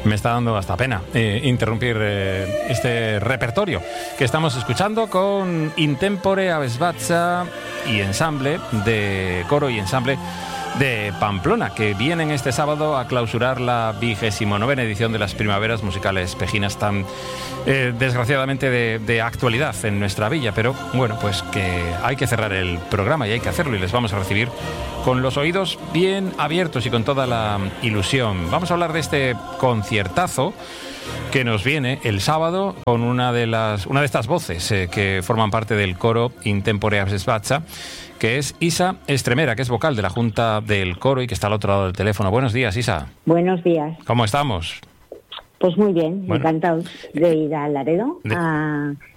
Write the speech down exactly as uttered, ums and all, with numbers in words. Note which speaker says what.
Speaker 1: Me está dando hasta pena eh, interrumpir eh, este repertorio que estamos escuchando con Intempore Abesbatza y ensamble de coro y ensamble de Pamplona, que vienen este sábado a clausurar la vigésimo novena edición de las Primaveras Musicales Pejinas, tan eh, desgraciadamente de, de actualidad en nuestra villa, pero bueno, pues que hay que cerrar el programa y hay que hacerlo, y les vamos a recibir con los oídos bien abiertos y con toda la ilusión. Vamos a hablar de este conciertazo que nos viene el sábado con una de las una de estas voces eh, que forman parte del coro Intempore Abesbatza, que es Isa Estremera, que es vocal de la Junta del Coro y que está al otro lado del teléfono. Buenos días, Isa.
Speaker 2: Buenos días.
Speaker 1: ¿Cómo estamos?
Speaker 2: Pues muy bien,
Speaker 1: bueno,
Speaker 2: encantados de ir a Laredo
Speaker 1: de...
Speaker 2: a